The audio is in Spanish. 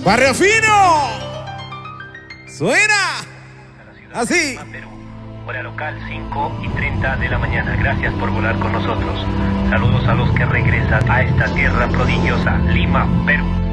Barrio Fino. Suena así. Perú. Hora local 5:30 de la mañana. Gracias por volar con nosotros. Saludos a los que regresan a esta tierra prodigiosa, Lima, Perú.